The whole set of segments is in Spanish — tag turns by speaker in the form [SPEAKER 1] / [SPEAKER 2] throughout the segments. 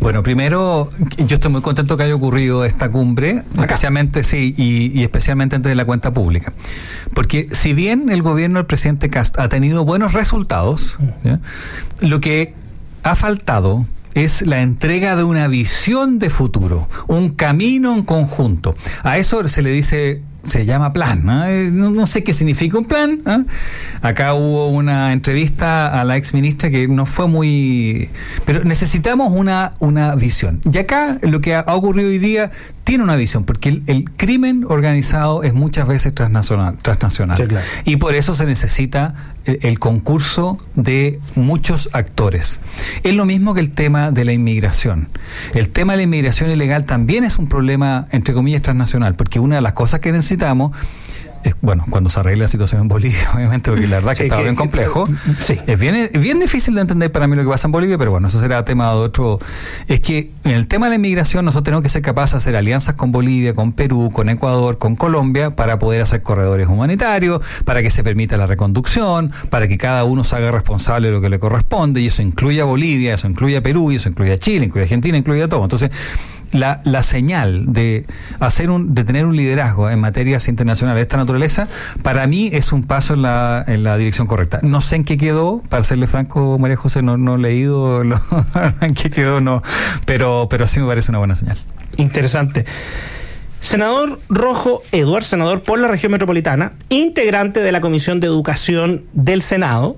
[SPEAKER 1] Bueno, primero, yo estoy muy contento que haya ocurrido esta cumbre, especialmente, sí, y especialmente antes de la cuenta pública. Porque si bien el gobierno del presidente Kast ha tenido buenos resultados, ¿ya?, lo que ha faltado es la entrega de una visión de futuro, un camino en conjunto. A eso se le dice, se llama plan, ¿no? No sé qué significa un plan, ¿eh? Acá hubo una entrevista a la ex ministra que no fue muy... Pero necesitamos una visión. Y acá lo que ha ocurrido hoy día tiene una visión, porque el crimen organizado es muchas veces transnacional. Sí, claro. Y por eso se necesita el concurso de muchos actores. Es lo mismo que el tema de la inmigración. El tema de la inmigración ilegal también es un problema, entre comillas, transnacional, porque una de las cosas que necesitamos es, bueno, cuando se arregle la situación en Bolivia, obviamente, porque la verdad que estaba bien complejo. Sí. Es bien difícil de entender para mí lo que pasa en Bolivia, pero bueno, eso será tema de otro. Es que en el tema de la inmigración nosotros tenemos que ser capaces de hacer alianzas con Bolivia, con Perú, con Ecuador, con Colombia, para poder hacer corredores humanitarios, para que se permita la reconducción, para que cada uno se haga responsable de lo que le corresponde, y eso incluye a Bolivia, eso incluye a Perú, y eso incluye a Chile, incluye a Argentina, incluye a todo. Entonces, la señal de tener un liderazgo en materias internacionales de esta naturaleza, para mí es un paso en la dirección correcta. No sé en qué quedó, para serle franco, María José, no he leído en qué quedó, no, pero sí me parece una buena señal.
[SPEAKER 2] Interesante. Senador Rojo Edwards, senador por la región metropolitana, integrante de la Comisión de Educación del Senado,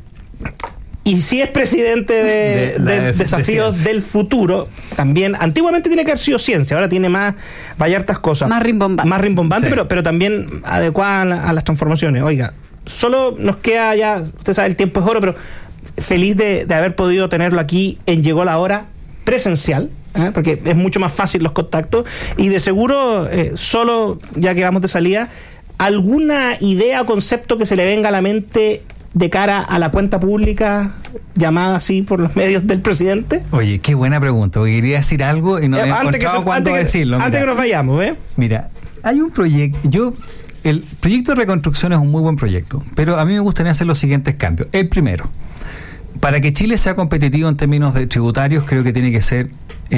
[SPEAKER 2] y si es presidente de Desafíos del Futuro, también, antiguamente tiene que haber sido ciencia, ahora tiene vaya hartas cosas. Más rimbombante, sí. pero también adecuada a las transformaciones. Oiga, solo nos queda ya, usted sabe, el tiempo es oro, pero feliz de haber podido tenerlo aquí en Llegó la Hora presencial, porque es mucho más fácil los contactos, y de seguro, solo, ya que vamos de salida, alguna idea o concepto que se le venga a la mente de cara a la cuenta pública llamada así por los medios del presidente?
[SPEAKER 1] Oye, qué buena pregunta, porque quería decir algo y no me he encontrado cuándo decirlo.
[SPEAKER 2] Antes que nos vayamos,
[SPEAKER 1] Mira, hay un proyecto, el proyecto de reconstrucción es un muy buen proyecto, pero a mí me gustaría hacer los siguientes cambios. El primero, para que Chile sea competitivo en términos de tributarios, creo que tiene que ser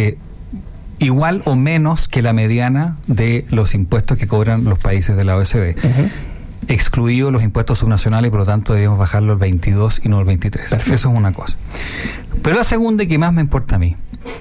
[SPEAKER 1] igual o menos que la mediana de los impuestos que cobran los países de la OECD. Uh-huh. Excluidos los impuestos subnacionales, y por lo tanto deberíamos bajarlo al 22 y no al 23. Perfecto. Eso es una cosa. Pero la segunda, y que más me importa a mí,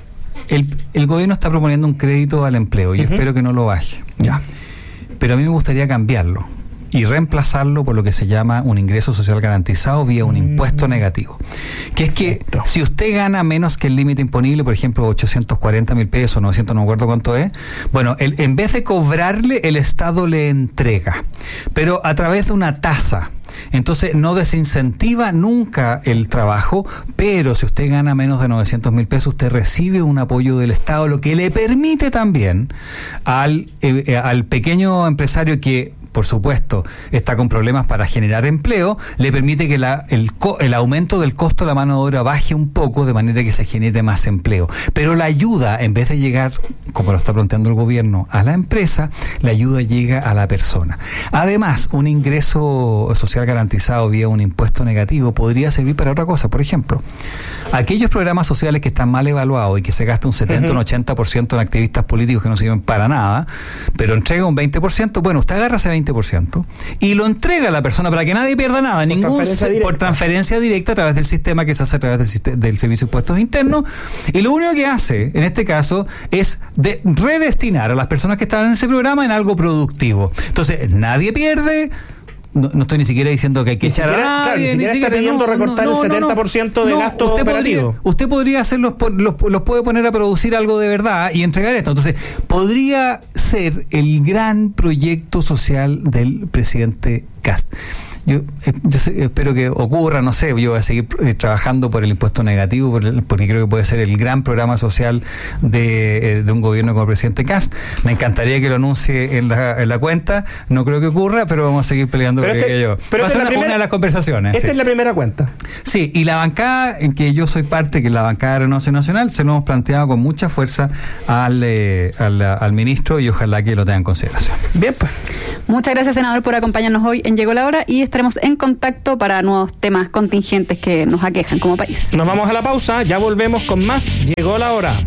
[SPEAKER 1] el gobierno está proponiendo un crédito al empleo, y espero que no lo baje. Ya. Pero a mí me gustaría cambiarlo y reemplazarlo por lo que se llama un ingreso social garantizado vía un impuesto negativo. Que es que si usted gana menos que el límite imponible, por ejemplo, 840,000 pesos, 900, no me acuerdo cuánto es, bueno, en vez de cobrarle, el Estado le entrega, pero a través de una tasa. Entonces no desincentiva nunca el trabajo, pero si usted gana menos de 900,000 pesos, usted recibe un apoyo del Estado, lo que le permite también al pequeño empresario que, por supuesto, está con problemas para generar empleo, le permite que el aumento del costo de la mano de obra baje un poco, de manera que se genere más empleo. Pero la ayuda, en vez de llegar, como lo está planteando el gobierno, a la empresa, la ayuda llega a la persona. Además, un ingreso social garantizado vía un impuesto negativo podría servir para otra cosa. Por ejemplo, aquellos programas sociales que están mal evaluados y que se gasta un 70 o un 80% en activistas políticos que no sirven para nada, pero entrega un 20%, bueno, usted agarra ese 20% y lo entrega a la persona para que nadie pierda nada, por transferencia directa a través del sistema que se hace a través del Servicio de Impuestos Internos, y lo único que hace en este caso es redestinar a las personas que estaban en ese programa en algo productivo. Entonces nadie pierde. No estoy ni siquiera diciendo que hay que echar a nadie,
[SPEAKER 2] ni siquiera está pidiendo recortar el 70% de gasto operativo.
[SPEAKER 1] Usted podría los puede poner a producir algo de verdad y entregar esto. Entonces, podría ser el gran proyecto social del presidente Kast. Yo espero que ocurra, no sé, yo voy a seguir trabajando por el impuesto negativo, porque creo que puede ser el gran programa social de un gobierno como el presidente Kast. Me encantaría que lo anuncie en la cuenta, no creo que ocurra, pero vamos a seguir peleando por ello.
[SPEAKER 2] Va a ser
[SPEAKER 1] una de las conversaciones.
[SPEAKER 2] Esta es la primera cuenta.
[SPEAKER 1] Sí, y la bancada en que yo soy parte, que es la bancada de Renovación Nacional, se lo hemos planteado con mucha fuerza al ministro, y ojalá que lo tenga en consideración.
[SPEAKER 3] Bien, pues. Muchas gracias, senador, por acompañarnos hoy en en Llegó la Hora y estaremos en contacto para nuevos temas contingentes que nos aquejan como país.
[SPEAKER 2] Nos vamos a la pausa, ya volvemos con más Llegó la Hora.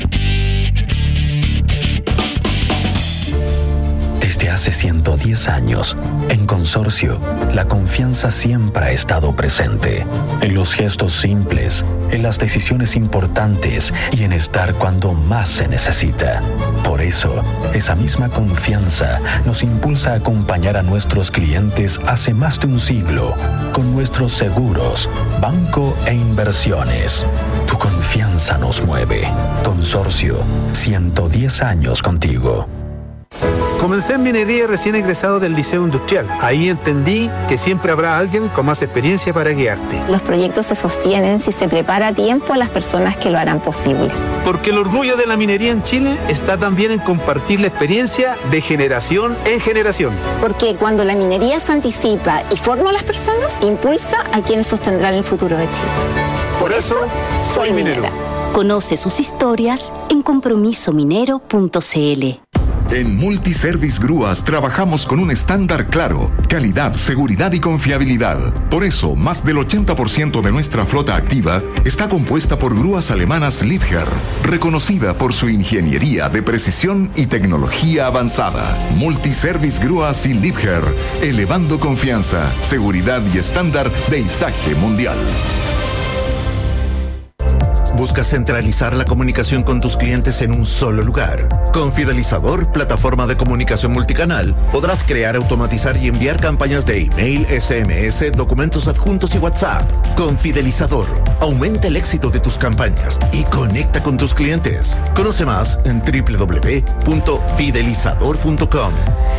[SPEAKER 4] Desde hace 110 años, en Consorcio, la confianza siempre ha estado presente. En los gestos simples, en las decisiones importantes y en estar cuando más se necesita. Por eso, esa misma confianza nos impulsa a acompañar a nuestros clientes hace más de un siglo con nuestros seguros, banco e inversiones. Tu confianza nos mueve. Consorcio, 110 años contigo.
[SPEAKER 5] Comencé en minería recién egresado del Liceo Industrial. Ahí entendí que siempre habrá alguien con más experiencia para guiarte.
[SPEAKER 6] Los proyectos se sostienen si se prepara a tiempo a las personas que lo harán posible.
[SPEAKER 5] Porque el orgullo de la minería en Chile está también en compartir la experiencia de generación en generación.
[SPEAKER 6] Porque cuando la minería se anticipa y forma a las personas, impulsa a quienes sostendrán el futuro de Chile.
[SPEAKER 5] Por eso, soy minero.
[SPEAKER 7] Conoce sus historias en compromisominero.cl.
[SPEAKER 8] En Multiservice Grúas trabajamos con un estándar claro: calidad, seguridad y confiabilidad. Por eso, más del 80% de nuestra flota activa está compuesta por grúas alemanas Liebherr, reconocida por su ingeniería de precisión y tecnología avanzada. Multiservice Grúas y Liebherr, elevando confianza, seguridad y estándar de izaje mundial.
[SPEAKER 9] ¿Buscas centralizar la comunicación con tus clientes en un solo lugar? Con Fidelizador, plataforma de comunicación multicanal, podrás crear, automatizar y enviar campañas de email, SMS, documentos adjuntos y WhatsApp. Con Fidelizador, aumenta el éxito de tus campañas y conecta con tus clientes. Conoce más en www.fidelizador.com.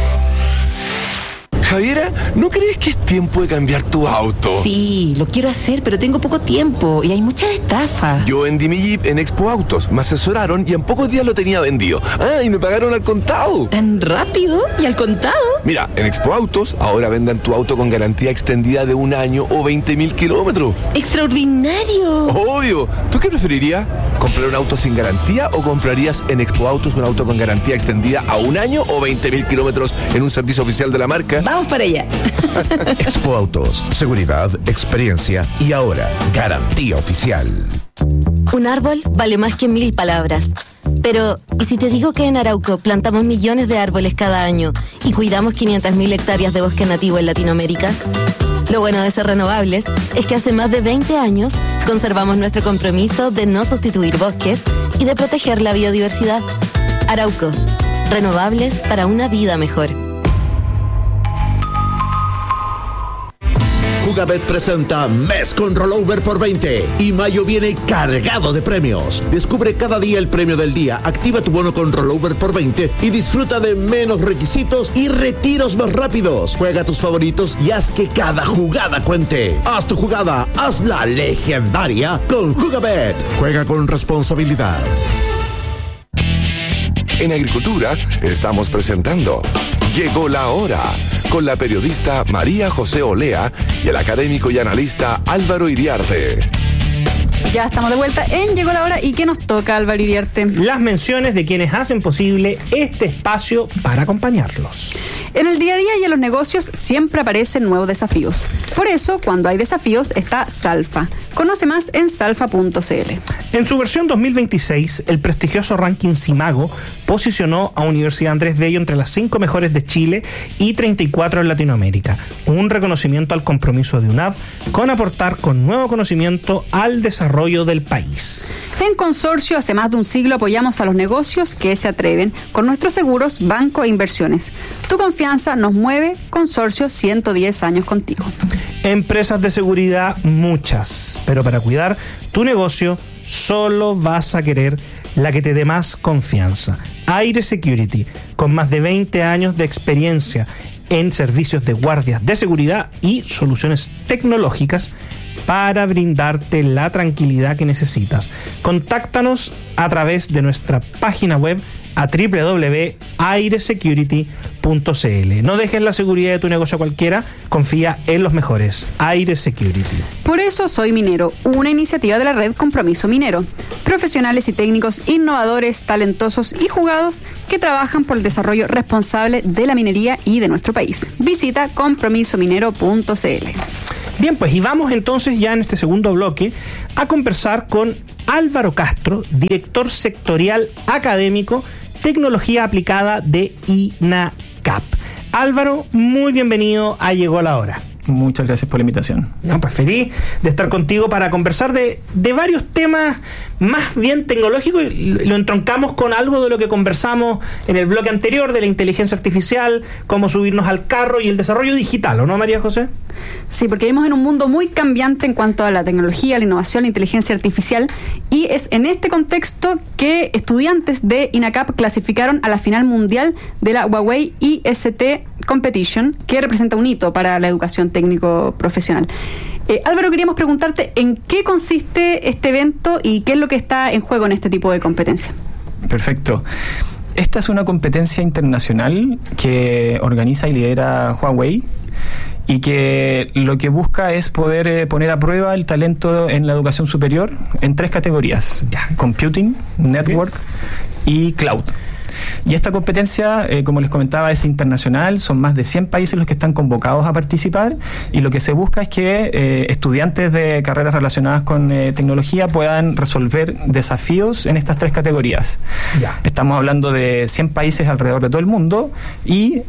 [SPEAKER 10] Javiera, ¿no crees que es tiempo de cambiar tu auto?
[SPEAKER 11] Sí, lo quiero hacer, pero tengo poco tiempo y hay muchas estafas.
[SPEAKER 10] Yo vendí mi Jeep en Expo Autos, me asesoraron y en pocos días lo tenía vendido. Ah, y me pagaron al contado.
[SPEAKER 11] ¿Tan rápido? ¿Y al contado?
[SPEAKER 10] Mira, en Expo Autos ahora vendan tu auto con garantía extendida de 1 año o 20.000 kilómetros.
[SPEAKER 11] ¡Extraordinario!
[SPEAKER 10] Obvio. ¿Tú qué preferirías? ¿Comprar un auto sin garantía o comprarías en Expo Autos un auto con garantía extendida a 1 año o 20.000 kilómetros en un servicio oficial de la marca?
[SPEAKER 11] Vamos para allá.
[SPEAKER 9] Expo Autos, seguridad, experiencia y ahora garantía oficial.
[SPEAKER 7] Un árbol vale más que 1000 palabras. Pero, ¿y si te digo que en Arauco plantamos millones de árboles cada año y cuidamos 500.000 hectáreas de bosque nativo en Latinoamérica? Lo bueno de ser renovables es que hace más de 20 años conservamos nuestro compromiso de no sustituir bosques y de proteger la biodiversidad. Arauco, renovables para una vida mejor.
[SPEAKER 9] Jugabet presenta Mes con Rollover por 20 y mayo viene cargado de premios. Descubre cada día el premio del día, activa tu bono con Rollover por 20 y disfruta de menos requisitos y retiros más rápidos. Juega a tus favoritos y haz que cada jugada cuente. Haz tu jugada, hazla legendaria con Jugabet. Juega con responsabilidad.
[SPEAKER 10] En Agricultura estamos presentando Llegó la Hora, con la periodista María José Olea y el académico y analista Álvaro Iriarte.
[SPEAKER 3] Ya estamos de vuelta en Llegó la Hora. ¿Y qué nos toca, Álvaro Iriarte?
[SPEAKER 2] Las menciones de quienes hacen posible este espacio para acompañarlos.
[SPEAKER 3] En el día a día y en los negocios siempre aparecen nuevos desafíos. Por eso, cuando hay desafíos, está Salfa. Conoce más en salfa.cl.
[SPEAKER 2] En su versión 2026, el prestigioso ranking Simago posicionó a Universidad Andrés Bello entre las 5 mejores de Chile y 34 en Latinoamérica. Un reconocimiento al compromiso de UNAV con aportar con nuevo conocimiento al desarrollo del país.
[SPEAKER 3] En Consorcio, hace más de un siglo apoyamos a los negocios que se atreven con nuestros seguros, banco e inversiones. Tu confianza nos mueve. Consorcio, 110 años contigo.
[SPEAKER 2] Empresas de seguridad, muchas, pero para cuidar tu negocio solo vas a querer la que te dé más confianza. Aire Security, con más de 20 años de experiencia en servicios de guardias de seguridad y soluciones tecnológicas para brindarte la tranquilidad que necesitas. Contáctanos a través de nuestra página web a www.airesecurity.cl. No dejes la seguridad de tu negocio a cualquiera, confía en los mejores. Aire Security.
[SPEAKER 3] Por eso soy minero, una iniciativa de la red Compromiso Minero. Profesionales y técnicos innovadores, talentosos y jugados que trabajan por el desarrollo responsable de la minería y de nuestro país. Visita compromisominero.cl.
[SPEAKER 2] Bien, pues y vamos entonces ya en este segundo bloque a conversar con Álvaro Castro, director sectorial académico Tecnología Aplicada de INACAP. Álvaro, muy bienvenido a Llegó la Hora.
[SPEAKER 12] Muchas gracias por la invitación.
[SPEAKER 2] No, pues feliz de estar contigo para conversar de varios temas más bien tecnológicos, y lo entroncamos con algo de lo que conversamos en el bloque anterior, de la inteligencia artificial, cómo subirnos al carro y el desarrollo digital, ¿o no, María José?
[SPEAKER 3] Sí, porque vivimos en un mundo muy cambiante en cuanto a la tecnología, la innovación, la inteligencia artificial, y es en este contexto que estudiantes de INACAP clasificaron a la final mundial de la Huawei IST Competition, que representa un hito para la educación técnico profesional. Álvaro, queríamos preguntarte en qué consiste este evento y qué es lo que está en juego en este tipo de competencia.
[SPEAKER 12] Perfecto. Esta es una competencia internacional que organiza y lidera Huawei, y que lo que busca es poder poner a prueba el talento en la educación superior en 3 categorías: Computing, Network y Cloud. Y esta competencia, como les comentaba, es internacional, son más de 100 países los que están convocados a participar, y lo que se busca es que estudiantes de carreras relacionadas con tecnología puedan resolver desafíos en estas 3 categorías. Ya. Estamos hablando de 100 países alrededor de todo el mundo, y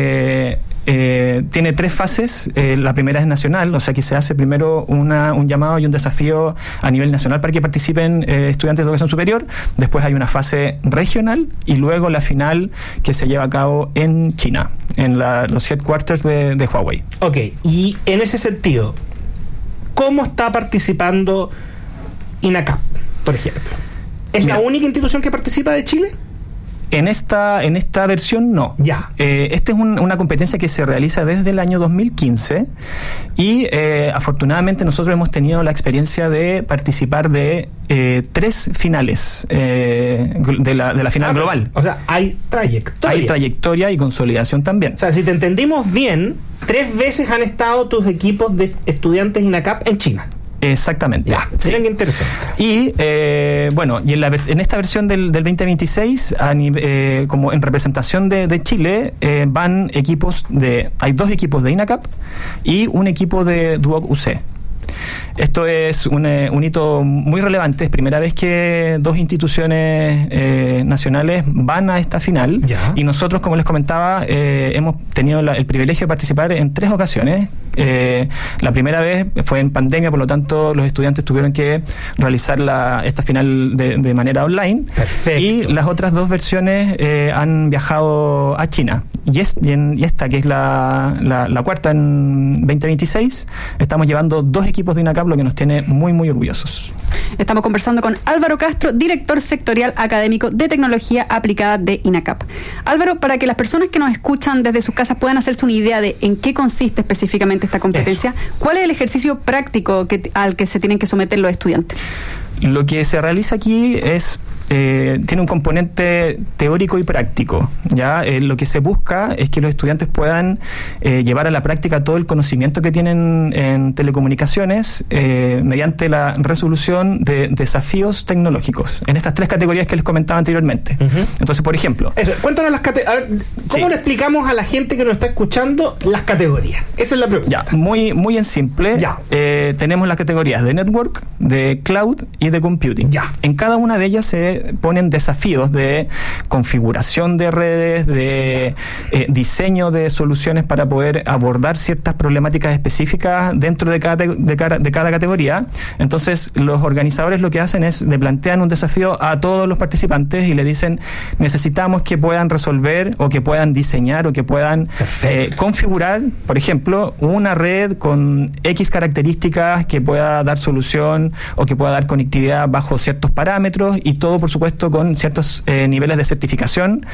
[SPEAKER 12] tiene 3 fases. La primera es nacional, o sea que se hace primero un llamado y un desafío a nivel nacional para que participen estudiantes de educación superior. Después hay una fase regional y luego la final, que se lleva a cabo en China, en los headquarters de Huawei.
[SPEAKER 2] Ok, y en ese sentido, ¿cómo está participando INACAP, por ejemplo? ¿Es la única institución que participa de Chile?
[SPEAKER 12] En esta versión no.
[SPEAKER 2] Ya.
[SPEAKER 12] Esta es una competencia que se realiza desde el año 2015, y afortunadamente nosotros hemos tenido la experiencia de participar de 3 finales de la final global.
[SPEAKER 2] O sea, hay trayectoria.
[SPEAKER 12] Hay trayectoria y consolidación también.
[SPEAKER 2] O sea, si te entendimos bien, 3 veces han estado tus equipos de estudiantes INACAP en China.
[SPEAKER 12] Exactamente.
[SPEAKER 2] Ya, sí. Qué interesante.
[SPEAKER 12] Y bueno, y en esta versión del 2026, como en representación de Chile, van hay 2 equipos de INACAP y un equipo de Duoc UC. Esto es un hito muy relevante. Es primera vez que 2 instituciones nacionales van a esta final. Ya. Y nosotros, como les comentaba, hemos tenido el privilegio de participar en 3 ocasiones. La primera vez fue en pandemia, por lo tanto los estudiantes tuvieron que realizar esta final de manera online.
[SPEAKER 2] Perfecto.
[SPEAKER 12] Y las otras 2 versiones han viajado a China. Y esta, que es la cuarta en 2026, estamos llevando 2 equipos de INACAP, lo que nos tiene muy, muy orgullosos.
[SPEAKER 3] Estamos conversando con Álvaro Castro, director sectorial académico de Tecnología Aplicada de INACAP. Álvaro, para que las personas que nos escuchan desde sus casas puedan hacerse una idea de en qué consiste específicamente esta competencia, ¿cuál es el ejercicio práctico al que se tienen que someter los estudiantes?
[SPEAKER 12] Lo que se realiza aquí tiene un componente teórico y práctico. ¿Ya? Lo que se busca es que los estudiantes puedan llevar a la práctica todo el conocimiento que tienen en telecomunicaciones mediante la resolución de desafíos tecnológicos en estas 3 categorías que les comentaba anteriormente. Uh-huh. Entonces, por ejemplo...
[SPEAKER 2] Cuéntanos las categorías. ¿Cómo le explicamos a la gente que nos está escuchando las categorías? Esa es la pregunta.
[SPEAKER 12] Ya, muy en simple. Ya. Tenemos las categorías de Network, de Cloud y de Computing. Ya. En cada una de ellas se ponen desafíos de configuración de redes, de diseño de soluciones para poder abordar ciertas problemáticas específicas dentro de cada categoría. Entonces, los organizadores lo que hacen es le plantean un desafío a todos los participantes y le dicen: necesitamos que puedan resolver o que puedan diseñar o que puedan configurar, por ejemplo, una red con X características que pueda dar solución o que pueda dar conectividad conectividad bajo ciertos parámetros y todo, por supuesto, con ciertos niveles de certificación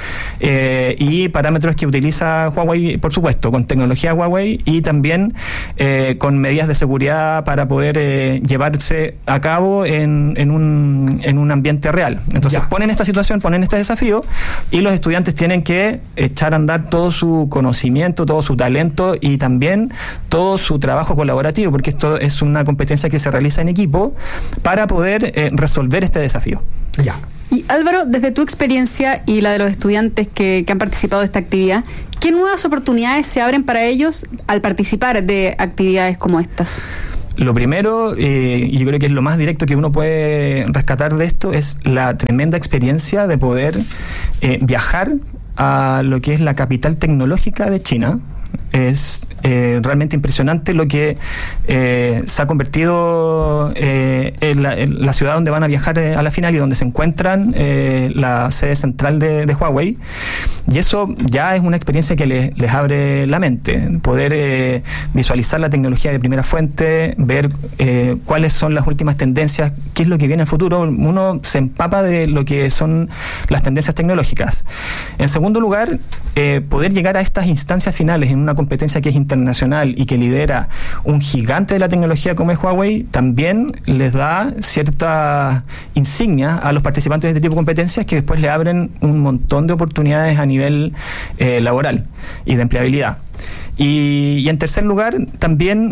[SPEAKER 12] y parámetros que utiliza Huawei, por supuesto, con tecnología Huawei y también con medidas de seguridad para poder llevarse a cabo en un ambiente real. Entonces ponen esta situación, ponen este desafío y los estudiantes tienen que echar a andar todo su conocimiento, todo su talento y también todo su trabajo colaborativo, porque esto es una competencia que se realiza en equipo para poder resolver este desafío.
[SPEAKER 3] Y Álvaro, desde tu experiencia y la de los estudiantes que han participado de esta actividad, ¿qué nuevas oportunidades se abren para ellos al participar de actividades como estas?
[SPEAKER 12] Lo primero, y yo creo que es lo más directo que uno puede rescatar de esto, es la tremenda experiencia de poder viajar a lo que es la capital tecnológica de China. Es realmente impresionante lo que se ha convertido en la ciudad donde van a viajar a la final y donde se encuentran la sede central de Huawei, y eso ya es una experiencia que les abre la mente, poder visualizar la tecnología de primera fuente, ver cuáles son las últimas tendencias, qué es lo que viene en el futuro. Uno se empapa de lo que son las tendencias tecnológicas. En segundo lugar, poder llegar a estas instancias finales en una competencia que es internacional y que lidera un gigante de la tecnología como es Huawei, también les da ciertas insignias a los participantes de este tipo de competencias que después le abren un montón de oportunidades a nivel laboral y de empleabilidad. Y en tercer lugar, también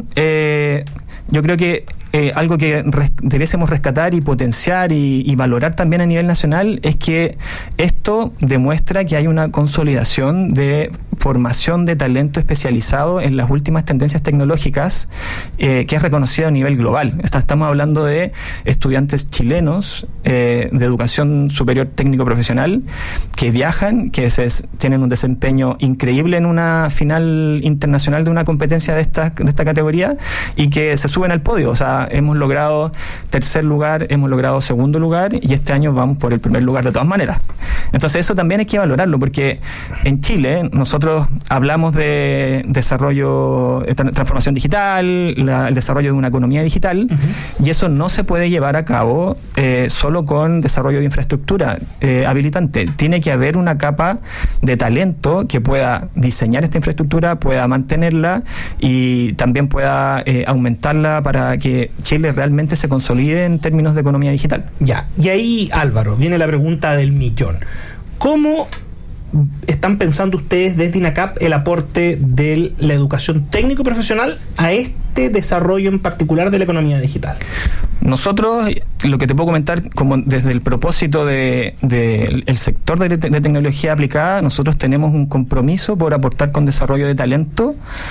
[SPEAKER 12] yo creo que algo que debiésemos rescatar y potenciar y valorar también a nivel nacional es que esto demuestra que hay una consolidación de formación de talento especializado en las últimas tendencias tecnológicas que es reconocido a nivel global. Estamos hablando de estudiantes chilenos de educación superior técnico profesional que viajan, que tienen un desempeño increíble en una final internacional de una competencia de esta categoría y que se suben al podio. O sea, hemos logrado tercer lugar, hemos logrado segundo lugar y este año vamos por el primer lugar de todas maneras. Entonces eso también hay que valorarlo, porque en Chile nosotros hablamos de desarrollo, transformación digital, el desarrollo de una economía digital, y eso no se puede llevar a cabo solo con desarrollo de infraestructura habilitante. Tiene que haber una capa de talento que pueda diseñar esta infraestructura, pueda mantenerla y también pueda aumentarla para que Chile realmente se consolide en términos de economía digital.
[SPEAKER 2] Y ahí, Álvaro, viene la pregunta del millón. ¿Cómo están pensando ustedes desde INACAP el aporte de la educación técnico-profesional a este desarrollo en particular de la economía digital?
[SPEAKER 12] Nosotros, lo que te puedo comentar, como desde el propósito del sector de tecnología aplicada, nosotros tenemos un compromiso por aportar con desarrollo de talento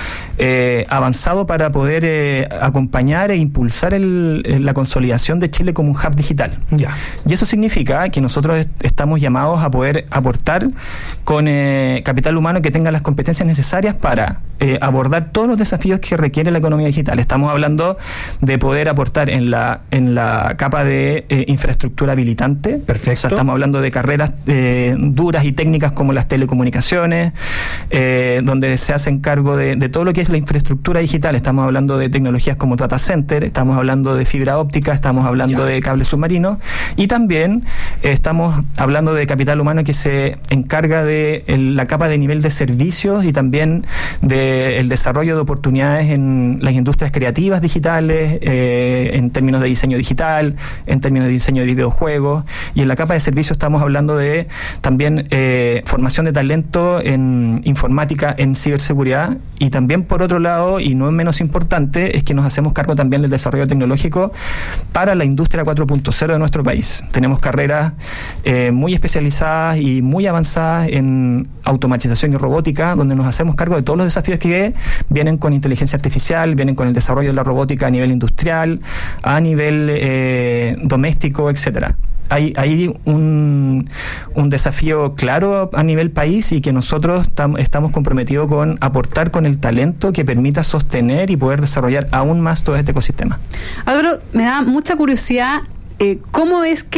[SPEAKER 12] avanzado para poder acompañar e impulsar la consolidación de Chile como un hub digital. Y eso significa que nosotros estamos llamados a poder aportar con capital humano que tenga las competencias necesarias para abordar todos los desafíos que requiere la economía digital. Estamos hablando de poder aportar en la capa de infraestructura habilitante.
[SPEAKER 2] Perfecto.
[SPEAKER 12] O sea, estamos hablando de carreras duras y técnicas como las telecomunicaciones, donde se hacen cargo de todo lo que es la infraestructura digital. Estamos hablando de tecnologías como data center, estamos hablando de fibra óptica, estamos hablando de cables submarinos y también estamos hablando de capital humano que se encarga de la capa de nivel de servicios y también del desarrollo de oportunidades en las industrias creativas digitales, en términos de diseño digital, en términos de diseño de videojuegos, y en la capa de servicios estamos hablando de también formación de talento en informática, en ciberseguridad, y también por otro lado, y no menos importante, es que nos hacemos cargo también del desarrollo tecnológico para la industria 4.0 de nuestro país. Tenemos carreras muy especializadas y muy avanzadas en automatización y robótica, donde nos hacemos cargo de todos los desafíos que vienen con inteligencia artificial, vienen con el desarrollo de la robótica a nivel industrial, a nivel doméstico, etcétera. Hay un desafío claro a nivel país y que nosotros estamos comprometidos con aportar con el talento que permita sostener y poder desarrollar aún más todo este ecosistema.
[SPEAKER 3] Álvaro, me da mucha curiosidad cómo es que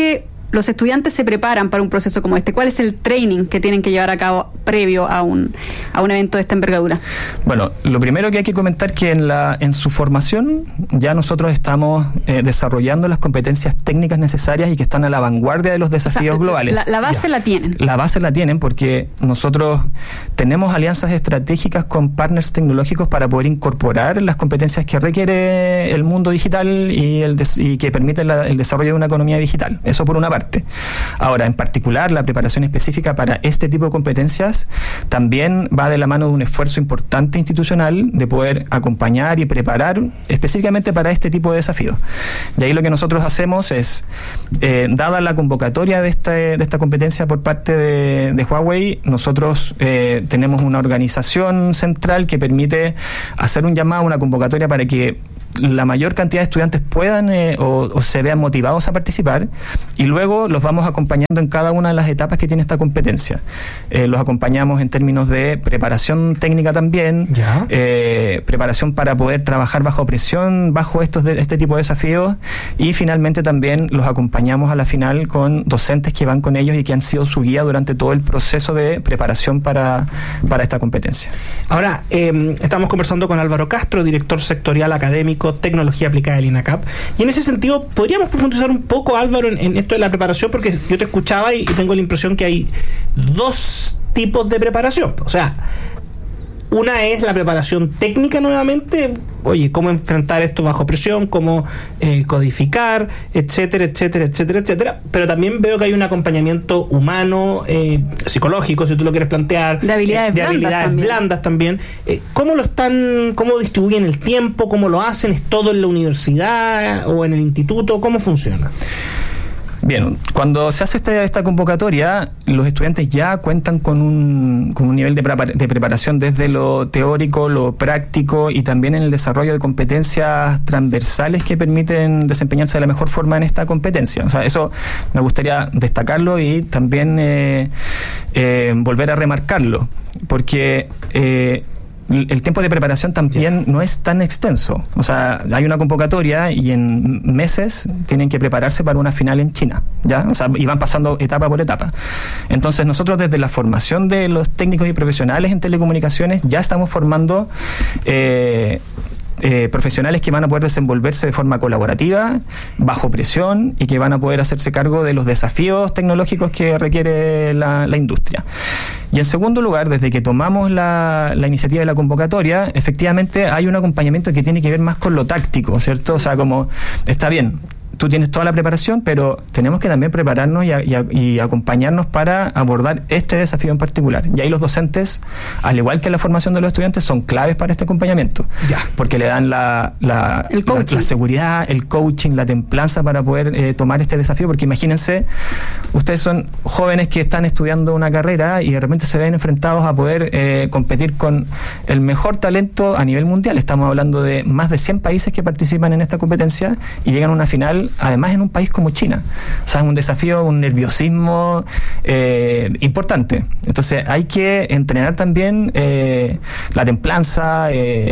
[SPEAKER 3] los estudiantes se preparan para un proceso como este? ¿Cuál es el training que tienen que llevar a cabo previo a un evento de esta envergadura?
[SPEAKER 12] Bueno, lo primero que hay que comentar que en su formación ya nosotros estamos desarrollando las competencias técnicas necesarias y que están a la vanguardia de los desafíos globales.
[SPEAKER 3] La base la tienen.
[SPEAKER 12] La base la tienen porque nosotros tenemos alianzas estratégicas con partners tecnológicos para poder incorporar las competencias que requiere el mundo digital y que permiten el desarrollo de una economía digital. Eso por una parte. Ahora, en particular, la preparación específica para este tipo de competencias también va de la mano de un esfuerzo importante institucional de poder acompañar y preparar específicamente para este tipo de desafíos. Y ahí lo que nosotros hacemos es, dada la convocatoria de esta competencia por parte de Huawei, nosotros tenemos una organización central que permite hacer un llamado, una convocatoria para que la mayor cantidad de estudiantes puedan o se vean motivados a participar, y luego los vamos acompañando en cada una de las etapas que tiene esta competencia. Los acompañamos en términos de preparación técnica también, preparación para poder trabajar bajo presión, bajo este tipo de desafíos, y finalmente también los acompañamos a la final con docentes que van con ellos y que han sido su guía durante todo el proceso de preparación para esta competencia.
[SPEAKER 2] Ahora, estamos conversando con Álvaro Castro, director sectorial académico Tecnología Aplicada del INACAP, y en ese sentido podríamos profundizar un poco, Álvaro, en esto de la preparación, porque yo te escuchaba y tengo la impresión que hay dos tipos de preparación. O sea, una es la preparación técnica nuevamente, oye, cómo enfrentar esto bajo presión, cómo codificar, etcétera, etcétera, etcétera, etcétera. Pero también veo que hay un acompañamiento humano, psicológico, si tú lo quieres plantear,
[SPEAKER 3] de habilidades
[SPEAKER 2] blandas también. ¿Cómo distribuyen el tiempo? ¿Cómo lo hacen? ¿Es todo en la universidad o en el instituto? ¿Cómo funciona?
[SPEAKER 12] Bien, cuando se hace esta convocatoria, los estudiantes ya cuentan con un nivel de preparación desde lo teórico, lo práctico y también en el desarrollo de competencias transversales que permiten desempeñarse de la mejor forma en esta competencia. O sea, eso me gustaría destacarlo y también volver a remarcarlo, porque el tiempo de preparación también no es tan extenso. O sea, hay una convocatoria y en meses tienen que prepararse para una final en China, ¿ya? O sea, y van pasando etapa por etapa. Entonces, nosotros desde la formación de los técnicos y profesionales en telecomunicaciones ya estamos formando profesionales que van a poder desenvolverse de forma colaborativa, bajo presión, y que van a poder hacerse cargo de los desafíos tecnológicos que requiere la industria. Y en segundo lugar, desde que tomamos la iniciativa de la convocatoria, efectivamente hay un acompañamiento que tiene que ver más con lo táctico, ¿cierto? O sea, como, está bien, tú tienes toda la preparación, pero tenemos que también prepararnos y acompañarnos para abordar este desafío en particular. Y ahí los docentes, al igual que la formación de los estudiantes, son claves para este acompañamiento. Porque le dan la seguridad, el coaching, la templanza para poder tomar este desafío. Porque imagínense, ustedes son jóvenes que están estudiando una carrera y de repente se ven enfrentados a poder competir con el mejor talento a nivel mundial. Estamos hablando de más de 100 países que participan en esta competencia y llegan a una final, además en un país como China. O sea, es un desafío, un nerviosismo importante. Entonces hay que entrenar también la templanza,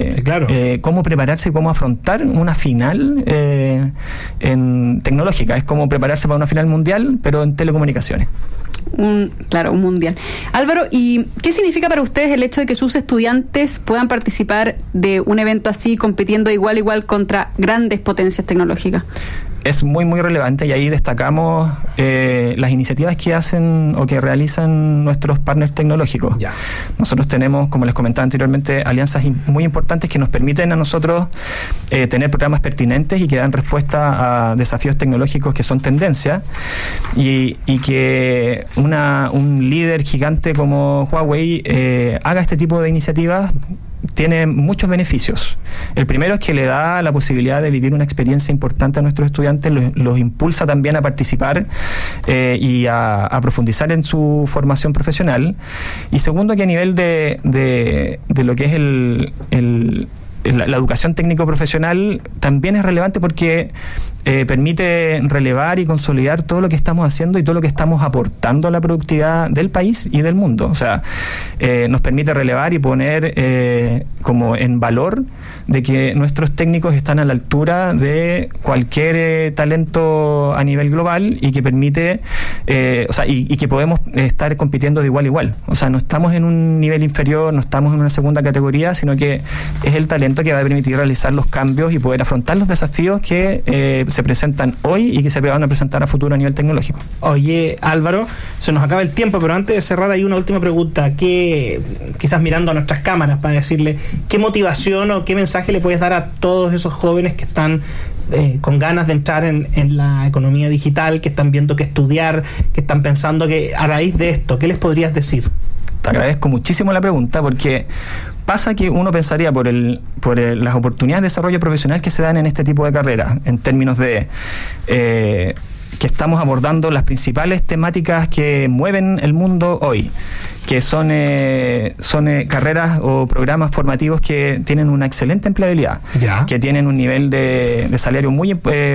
[SPEAKER 12] cómo prepararse y cómo afrontar una final tecnológica. Es como prepararse para una final mundial, pero en telecomunicaciones.
[SPEAKER 3] Un mundial. Álvaro, ¿y qué significa para ustedes el hecho de que sus estudiantes puedan participar de un evento así, compitiendo igual a igual contra grandes potencias tecnológicas?
[SPEAKER 12] Es muy, muy relevante, y ahí destacamos las iniciativas que hacen o que realizan nuestros partners tecnológicos. Nosotros tenemos, como les comentaba anteriormente, alianzas muy importantes que nos permiten a nosotros tener programas pertinentes y que dan respuesta a desafíos tecnológicos que son tendencia, y que un líder gigante como Huawei haga este tipo de iniciativas tiene muchos beneficios. El primero es que le da la posibilidad de vivir una experiencia importante a nuestros estudiantes, los impulsa también a participar y a profundizar en su formación profesional. Y segundo, que a nivel de lo que es la educación técnico-profesional también es relevante porque permite relevar y consolidar todo lo que estamos haciendo y todo lo que estamos aportando a la productividad del país y del mundo. O sea, nos permite relevar y poner como en valor de que nuestros técnicos están a la altura de cualquier talento a nivel global y que permite, y que podemos estar compitiendo de igual a igual. O sea, no estamos en un nivel inferior, no estamos en una segunda categoría, sino que es el talento que va a permitir realizar los cambios y poder afrontar los desafíos que se presentan hoy y que se van a presentar a futuro a nivel tecnológico.
[SPEAKER 2] Oye, Álvaro, se nos acaba el tiempo, pero antes de cerrar hay una última pregunta, que quizás mirando a nuestras cámaras para decirle qué motivación o qué mensaje le puedes dar a todos esos jóvenes que están con ganas de entrar en la economía digital, que están viendo que estudiar, que están pensando que a raíz de esto, ¿qué les podrías decir?
[SPEAKER 12] Te agradezco muchísimo la pregunta, porque pasa que uno pensaría por las oportunidades de desarrollo profesional que se dan en este tipo de carreras, en términos de que estamos abordando las principales temáticas que mueven el mundo hoy, que son carreras o programas formativos que tienen una excelente empleabilidad, que tienen un nivel de salario muy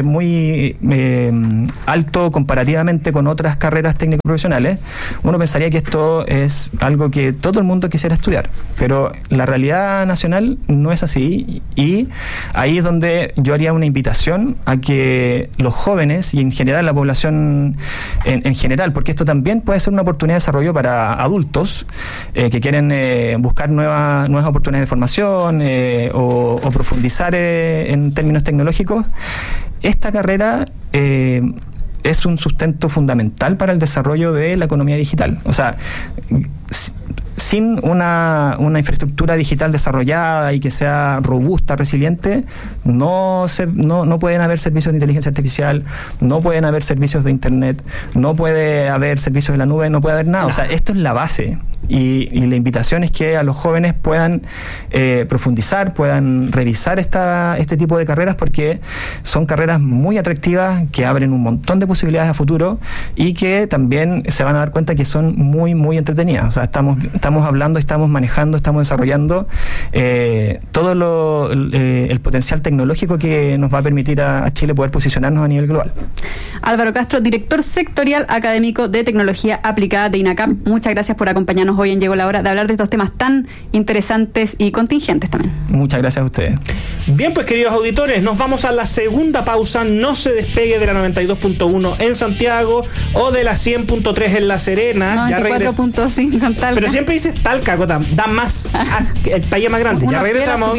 [SPEAKER 12] alto comparativamente con otras carreras técnico-profesionales. Uno pensaría que esto es algo que todo el mundo quisiera estudiar, pero la realidad nacional no es así, y ahí es donde yo haría una invitación a que los jóvenes y en general la población en general, porque esto también puede ser una oportunidad de desarrollo para adultos que quieren buscar nuevas oportunidades de formación o profundizar en términos tecnológicos. Esta carrera es un sustento fundamental para el desarrollo de la economía digital. O sea, sin una infraestructura digital desarrollada y que sea robusta, resiliente, no pueden haber servicios de inteligencia artificial, no pueden haber servicios de internet, no puede haber servicios de la nube, no puede haber nada. O sea, esto es la base. Y la invitación es que a los jóvenes puedan profundizar, puedan revisar este tipo de carreras, porque son carreras muy atractivas, que abren un montón de posibilidades a futuro y que también se van a dar cuenta que son muy, muy entretenidas. O sea, estamos hablando, estamos manejando, estamos desarrollando todo el potencial tecnológico que nos va a permitir a Chile poder posicionarnos a nivel global.
[SPEAKER 3] Álvaro Castro, director sectorial académico de tecnología aplicada de INACAP, muchas gracias por acompañarnos hoy en Llegó la Hora de hablar de estos temas tan interesantes y contingentes también.
[SPEAKER 12] Muchas gracias a ustedes.
[SPEAKER 2] Bien, pues queridos auditores, nos vamos a la segunda pausa. No se despegue de la 92.1 en Santiago o de la 100.3 en La Serena.
[SPEAKER 3] 94.5 en Talca.
[SPEAKER 2] Pero siempre dices Talca, Cota, da más, el país es más grande. Ya regresamos.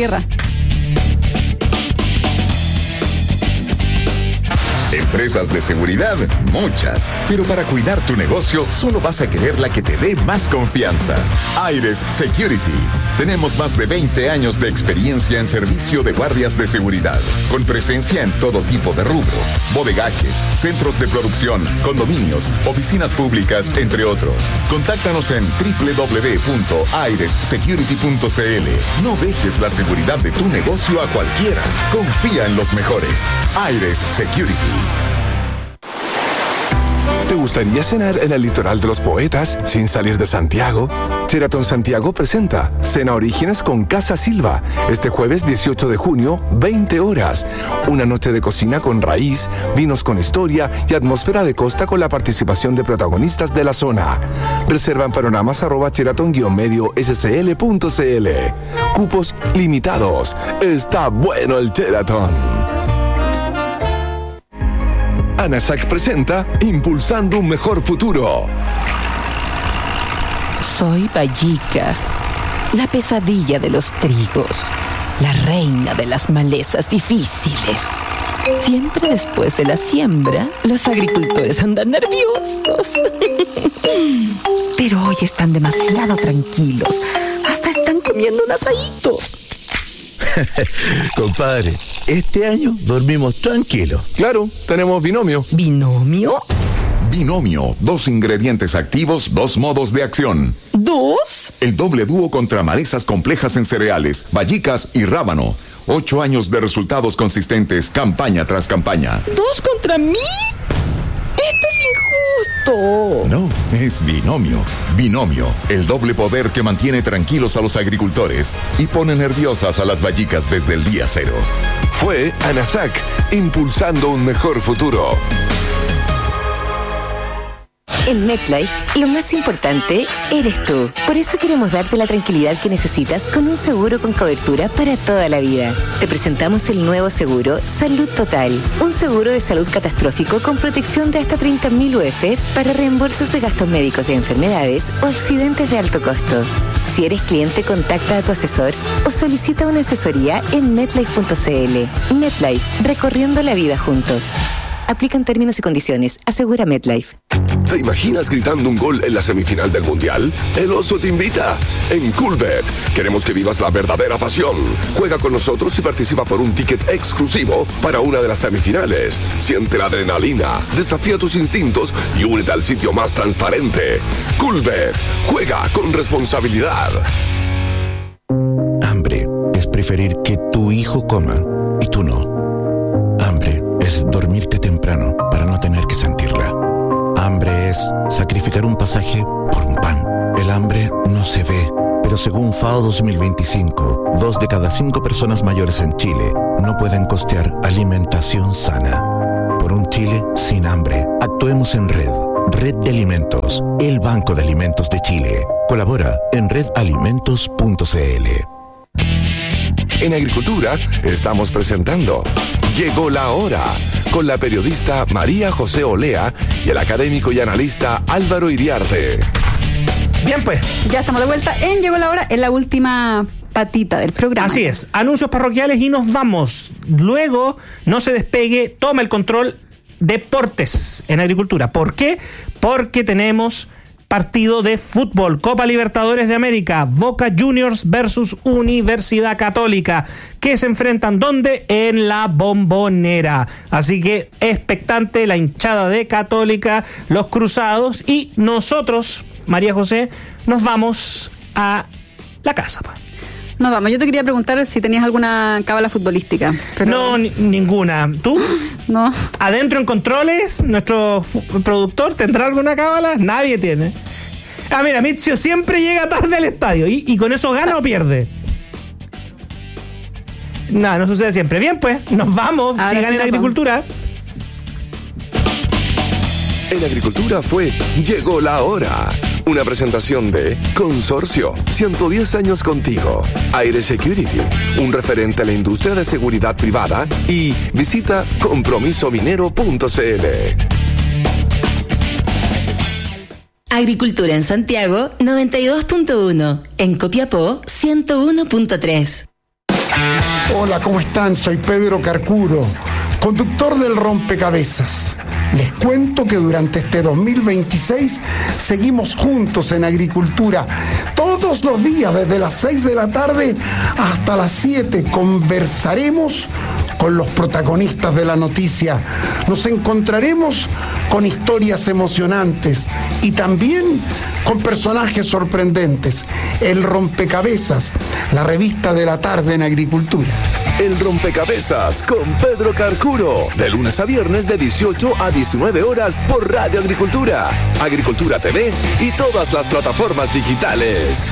[SPEAKER 8] Empresas de seguridad, muchas. Pero para cuidar tu negocio, solo vas a querer la que te dé más confianza. Aires Security. Tenemos más de 20 años de experiencia en servicio de guardias de seguridad, con presencia en todo tipo de rubro: bodegajes, centros de producción, condominios, oficinas públicas, entre otros. Contáctanos en www.airessecurity.cl. No dejes la seguridad de tu negocio a cualquiera. Confía en los mejores. Aires Security.
[SPEAKER 10] ¿Te gustaría cenar en el litoral de los poetas sin salir de Santiago? Sheraton Santiago presenta Cena Orígenes con Casa Silva, este jueves 18 de junio, 20 horas. Una noche de cocina con raíz, vinos con historia y atmósfera de costa con la participación de protagonistas de la zona. Reserva en panoramas @sheraton-scl.cl. Cupos limitados. Está bueno el Sheraton. ANASAC presenta Impulsando un Mejor Futuro.
[SPEAKER 11] Soy Vallica, la pesadilla de los trigos, la reina de las malezas difíciles. Siempre después de la siembra, los agricultores andan nerviosos. Pero hoy están demasiado tranquilos. Hasta están comiendo un asadito.
[SPEAKER 9] Compadre, este año dormimos tranquilos.
[SPEAKER 10] Claro, tenemos binomio.
[SPEAKER 11] ¿Binomio?
[SPEAKER 8] Binomio, 2 ingredientes activos, 2 modos de acción.
[SPEAKER 11] ¿2?
[SPEAKER 8] El doble dúo contra malezas complejas en cereales, vallicas y rábano. 8 años de resultados consistentes, campaña tras campaña.
[SPEAKER 11] ¿2 contra mí? ¡Esto es gustó.
[SPEAKER 8] No, es Binomio. Binomio, el doble poder que mantiene tranquilos a los agricultores y pone nerviosas a las vallicas desde el día cero.
[SPEAKER 10] Fue Anasac, impulsando un mejor futuro.
[SPEAKER 13] En MetLife, lo más importante eres tú. Por eso queremos darte la tranquilidad que necesitas con un seguro con cobertura para toda la vida. Te presentamos el nuevo seguro Salud Total. Un seguro de salud catastrófico con protección de hasta 30.000 UF para reembolsos de gastos médicos de enfermedades o accidentes de alto costo. Si eres cliente, contacta a tu asesor o solicita una asesoría en MetLife.cl. MetLife, recorriendo la vida juntos. Aplican términos y condiciones. Asegura MetLife.
[SPEAKER 10] ¿Te imaginas gritando un gol en la semifinal del Mundial? El Oso te invita. En Coolbet queremos que vivas la verdadera pasión. Juega con nosotros y participa por un ticket exclusivo para una de las semifinales. Siente la adrenalina, desafía tus instintos y únete al sitio más transparente. Coolbet. Juega con responsabilidad.
[SPEAKER 14] Hambre es preferir que tu hijo coma y tú no. Hambre es dormirte temprano para no tener que sentirla. Hambre es sacrificar un pasaje por un pan. El hambre no se ve, pero según FAO 2025, 2 de cada 5 personas mayores en Chile no pueden costear alimentación sana. Por un Chile sin hambre, actuemos en red. Red de Alimentos, el Banco de Alimentos de Chile. Colabora en redalimentos.cl.
[SPEAKER 10] En Agricultura estamos presentando Llegó la Hora, con la periodista María José Olea y el académico y analista Álvaro Iriarte.
[SPEAKER 2] Bien, pues.
[SPEAKER 3] Ya estamos de vuelta en Llegó la Hora, en la última patita del programa.
[SPEAKER 2] Así es, anuncios parroquiales y nos vamos. Luego, no se despegue, toma el control Deportes en Agricultura. ¿Por qué? Porque tenemos partido de fútbol, Copa Libertadores de América, Boca Juniors versus Universidad Católica, que se enfrentan ¿dónde? En la Bombonera. Así que expectante la hinchada de Católica, los cruzados, y nosotros, María José, nos vamos a la casa.
[SPEAKER 3] Nos vamos. Yo te quería preguntar si tenías alguna cábala futbolística. Pero...
[SPEAKER 2] No, ninguna. ¿Tú?
[SPEAKER 3] No.
[SPEAKER 2] Adentro en controles, nuestro productor tendrá alguna cábala. Nadie tiene. Ah, mira, Mitzio siempre llega tarde al estadio y con eso gana o pierde. No sucede siempre. Bien, pues, nos vamos.
[SPEAKER 3] Ahora
[SPEAKER 2] Sigan
[SPEAKER 3] sí
[SPEAKER 2] en Agricultura.
[SPEAKER 10] En Agricultura fue Llegó la Hora. Una presentación de Consorcio, 110 años contigo. Aire Security, un referente a la industria de seguridad privada. Y visita compromisominero.cl.
[SPEAKER 13] Agricultura en Santiago, 92.1. En Copiapó, 101.3.
[SPEAKER 15] Hola, ¿cómo están? Soy Pedro Carcuro, conductor del Rompecabezas. Les cuento que durante este 2026 seguimos juntos en Agricultura. Todos los días, desde las 6 de la tarde hasta las 7, conversaremos con los protagonistas de la noticia. Nos encontraremos con historias emocionantes y también con personajes sorprendentes. El Rompecabezas, la revista de la tarde en Agricultura.
[SPEAKER 10] El Rompecabezas con Pedro Carcuro, de lunes a viernes de 18 a 19 horas por Radio Agricultura, Agricultura TV y todas las plataformas digitales.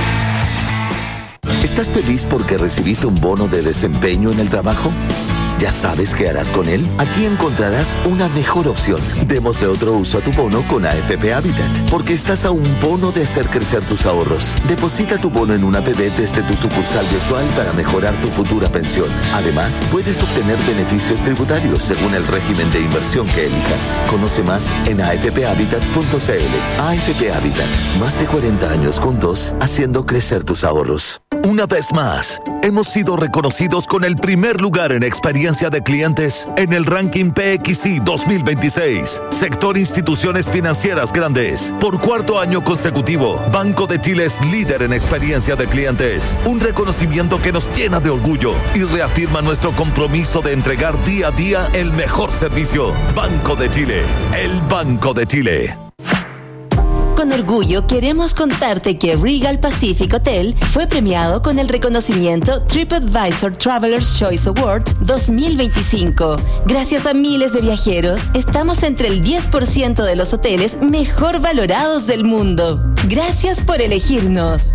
[SPEAKER 16] ¿Estás feliz porque recibiste un bono de desempeño en el trabajo? ¿Ya sabes qué harás con él? Aquí encontrarás una mejor opción. Démosle otro uso a tu bono con AFP Habitat, porque estás a un bono de hacer crecer tus ahorros. Deposita tu bono en una APB desde tu sucursal virtual para mejorar tu futura pensión. Además, puedes obtener beneficios tributarios según el régimen de inversión que elijas. Conoce más en afphabitat.cl. AFP Habitat, más de 40 años juntos, haciendo crecer tus ahorros.
[SPEAKER 17] Una vez más, hemos sido reconocidos con el primer lugar en experiencia de clientes en el ranking PXI 2026. Sector Instituciones Financieras Grandes. Por cuarto año consecutivo, Banco de Chile es líder en experiencia de clientes. Un reconocimiento que nos llena de orgullo y reafirma nuestro compromiso de entregar día a día el mejor servicio. Banco de Chile, el Banco de Chile.
[SPEAKER 18] Con orgullo queremos contarte que Regal Pacific Hotel fue premiado con el reconocimiento TripAdvisor Traveler's Choice Awards 2025. Gracias a miles de viajeros, estamos entre el 10% de los hoteles mejor valorados del mundo. Gracias por elegirnos.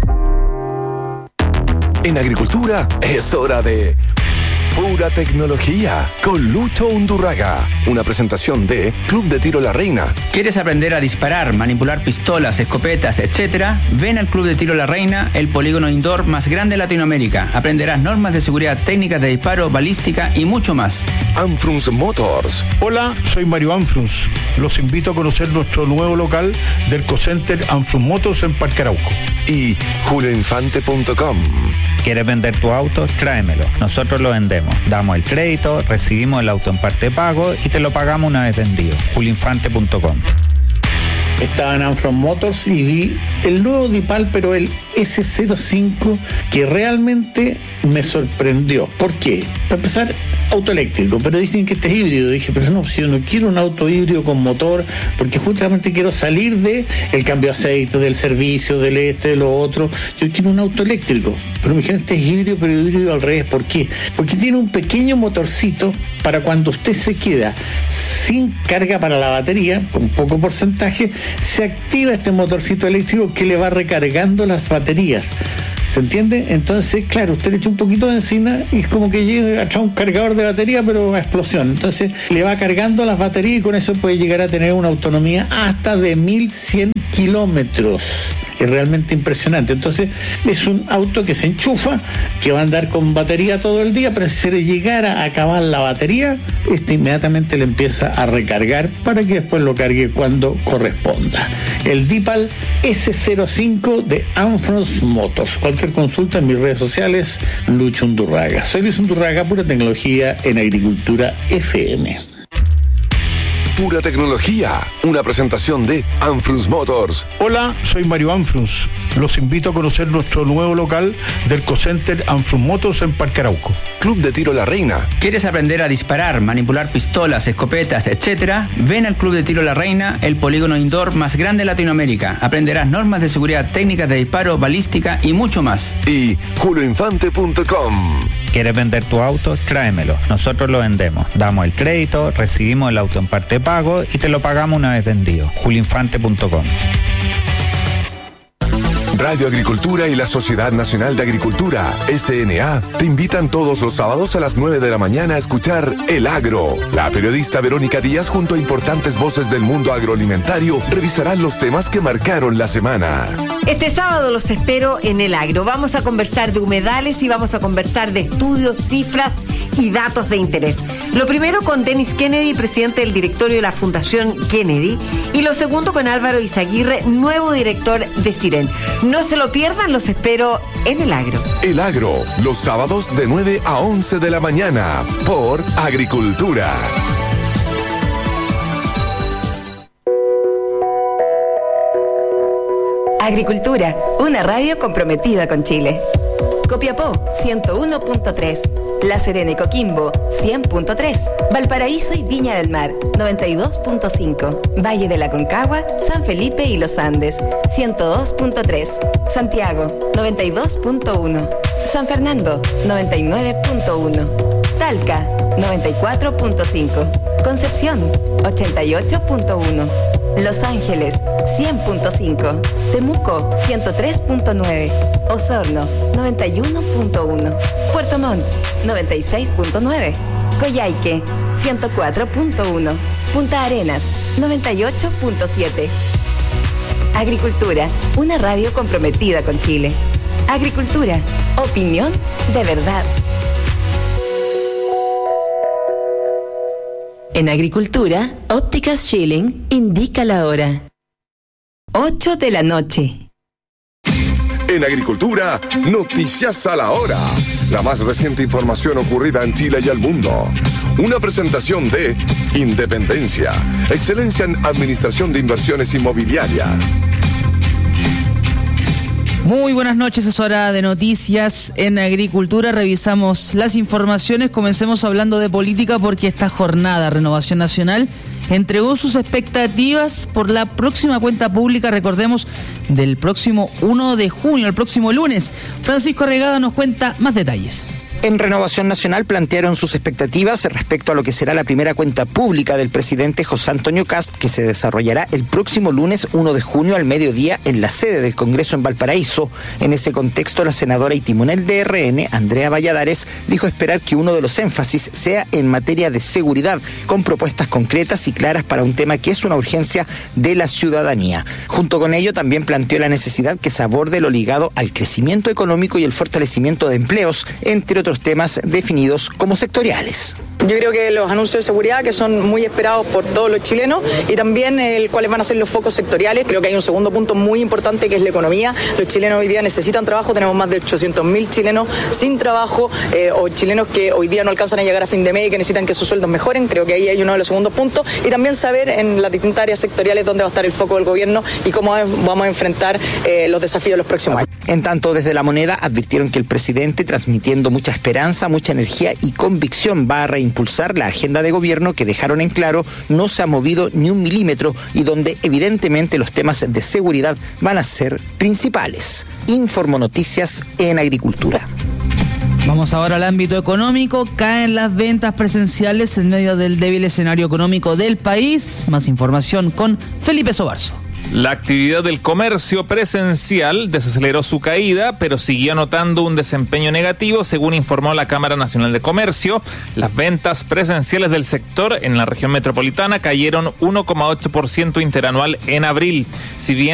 [SPEAKER 10] En agricultura es hora de Pura Tecnología con Lucho Undurraga. Una presentación de Club de Tiro La Reina.
[SPEAKER 19] ¿Quieres aprender a disparar, manipular pistolas, escopetas, etcétera? Ven al Club de Tiro La Reina, el polígono indoor más grande de Latinoamérica. Aprenderás normas de seguridad, técnicas de disparo, balística y mucho más.
[SPEAKER 10] Anfrunz Motors.
[SPEAKER 20] Hola, soy Mario Anfrunz. Los invito a conocer nuestro nuevo local del Cocenter Anfrunz Motors en Parque Arauco.
[SPEAKER 10] Y julioinfante.com.
[SPEAKER 21] ¿Quieres vender tu auto? Tráemelo. Nosotros lo vendemos. Damos el crédito, recibimos el auto en parte pago y te lo pagamos una vez vendido. julioinfante.com.
[SPEAKER 22] Estaba en Anfrunz Motors y vi el nuevo Dipal, pero el S05, que realmente me sorprendió. ¿Por qué? Para empezar, auto eléctrico, pero dicen que este es híbrido. Dije, pero no, si yo no quiero un auto híbrido con motor, porque justamente quiero salir de el cambio de aceite, del servicio, de lo otro. Yo quiero un auto eléctrico. Pero me dijeron, este es híbrido, pero híbrido al revés. ¿Por qué? Porque tiene un pequeño motorcito para cuando usted se queda sin carga para la batería, con poco porcentaje, se activa este motorcito eléctrico que le va recargando las baterías. ¿Se entiende? Entonces, claro, usted le echa un poquito de benzina y es como que llega a un cargador de batería, pero a explosión. Entonces, le va cargando las baterías y con eso puede llegar a tener una autonomía hasta de 1100 kilómetros. Es realmente impresionante. Entonces, es un auto que se enchufa, que va a andar con batería todo el día, pero si se le llegara a acabar la batería, inmediatamente le empieza a recargar para que después lo cargue cuando corresponda. El Dipal S05 de Anfrunz Motors. Cualquier consulta en mis redes sociales, Lucho Undurraga. Soy Luis Undurraga, Pura Tecnología en Agricultura FM.
[SPEAKER 10] Pura Tecnología, una presentación de Anfrunz Motors.
[SPEAKER 20] Hola, soy Mario Anfrunz. Los invito a conocer nuestro nuevo local del Cocenter Anfrunz Motors en Parque Arauco.
[SPEAKER 10] Club de Tiro La Reina.
[SPEAKER 19] ¿Quieres aprender a disparar, manipular pistolas, escopetas, etcétera? Ven al Club de Tiro La Reina, el polígono indoor más grande de Latinoamérica. Aprenderás normas de seguridad, técnicas de disparo, balística y mucho más.
[SPEAKER 10] Y julioinfante.com.
[SPEAKER 21] ¿Quieres vender tu auto? Tráemelo. Nosotros lo vendemos. Damos el crédito, recibimos el auto en parte pago y te lo pagamos una vez vendido. julioinfante.com.
[SPEAKER 10] Radio Agricultura y la Sociedad Nacional de Agricultura, SNA, te invitan todos los sábados a las 9 de la mañana a escuchar El Agro. La periodista Verónica Díaz, junto a importantes voces del mundo agroalimentario, revisarán los temas que marcaron la semana.
[SPEAKER 23] Este sábado los espero en El Agro. Vamos a conversar de humedales y vamos a conversar de estudios, cifras y datos de interés. Lo primero con Dennis Kennedy, presidente del directorio de la Fundación Kennedy, y lo segundo con Álvaro Izaguirre, nuevo director de Siren. No se lo pierdan, los espero en El Agro.
[SPEAKER 10] El Agro, los sábados de 9 a 11 de la mañana, por Agricultura.
[SPEAKER 18] Agricultura, una radio comprometida con Chile. Copiapó, 101.3. La Serena y Coquimbo, 100.3. Valparaíso y Viña del Mar, 92.5. Valle de la Concagua, San Felipe y Los Andes, 102.3. Santiago, 92.1. San Fernando, 99.1. Talca, 94.5. Concepción, 88.1. Los Ángeles, 100.5. Temuco, 103.9. Osorno, 91.1. Puerto Montt, 96.9. Coyhaique, 104.1. Punta Arenas, 98.7. Agricultura, una radio comprometida con Chile. Agricultura, opinión de verdad. En Agricultura, Ópticas Schilling indica la hora. 8 de la noche.
[SPEAKER 10] En Agricultura, Noticias a la Hora. La más reciente información ocurrida en Chile y el mundo. Una presentación de Independencia, excelencia en administración de inversiones inmobiliarias.
[SPEAKER 24] Muy buenas noches, es hora de noticias en Agricultura. Revisamos las informaciones. Comencemos hablando de política porque esta jornada, Renovación Nacional, entregó sus expectativas por la próxima cuenta pública, recordemos, del próximo 1 de junio, el próximo lunes. Francisco Regada nos cuenta más detalles.
[SPEAKER 1] En Renovación Nacional plantearon sus expectativas respecto a lo que será la primera cuenta pública del presidente José Antonio Kast, que se desarrollará el próximo lunes 1 de junio al mediodía en la sede del Congreso en Valparaíso. En ese contexto, la senadora y timonel de RN, Andrea Valladares, dijo esperar que uno de los énfasis sea en materia de seguridad, con propuestas concretas y claras para un tema que es una urgencia de la ciudadanía. Junto con ello, también planteó la necesidad que se aborde lo ligado al crecimiento económico y el fortalecimiento de empleos, entre otros temas definidos como sectoriales.
[SPEAKER 4] Yo creo que los anuncios de seguridad, que son muy esperados por todos los chilenos, y también cuáles van a ser los focos sectoriales. Creo que hay un segundo punto muy importante, que es la economía. Los chilenos hoy día necesitan trabajo, tenemos más de 800.000 chilenos sin trabajo, o chilenos que hoy día no alcanzan a llegar a fin de mes y que necesitan que sus sueldos mejoren. Creo que ahí hay uno de los segundos puntos. Y también saber en las distintas áreas sectoriales dónde va a estar el foco del gobierno y cómo vamos a enfrentar los desafíos de los próximos años.
[SPEAKER 1] En tanto, desde La Moneda advirtieron que el presidente, transmitiendo mucha esperanza, mucha energía y convicción, va a reimpulsar la agenda de gobierno que dejaron en claro no se ha movido ni un milímetro y donde evidentemente los temas de seguridad van a ser principales. Informo Noticias en Agricultura.
[SPEAKER 24] Vamos ahora al ámbito económico. Caen las ventas presenciales en medio del débil escenario económico del país. Más información con Felipe Sobarzo.
[SPEAKER 5] La actividad del comercio presencial desaceleró su caída, pero siguió notando un desempeño negativo, según informó la Cámara Nacional de Comercio. Las ventas presenciales del sector en la región metropolitana cayeron 1,8% interanual en abril. Si bien